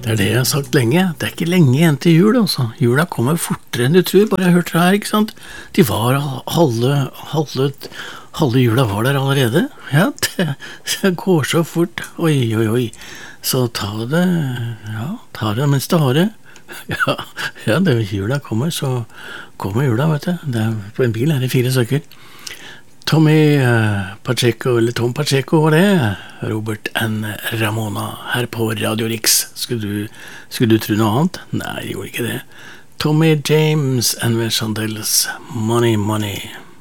Det det jeg har sagt lenge. Det ikke lenge igjen til jul, altså. Jula kommer fortere enn du tror. Bare jeg hørte det her, ikke sant? De var halve jula var der allerede. Ja, det går så fort. Oi, oi, oi. Så ta det mens det har det. Ja, det jula kommer, så kommer jula, vet du. På en bil det 4 stykker. Tommy Pacheco, eller Tom Pacheco var det. Robert and Ramona her på Radio Rix. Skulle du tro noe annet? Nei, jeg gjorde ikke det. Tommy James and the Chandel's Money Money.